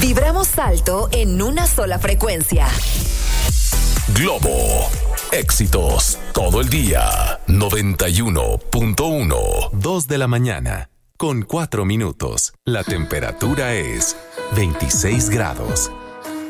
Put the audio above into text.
Vibramos alto en una sola frecuencia. Globo. Éxitos todo el día. 91.1. 2 de la mañana, con 4 minutos. La temperatura es 26 grados.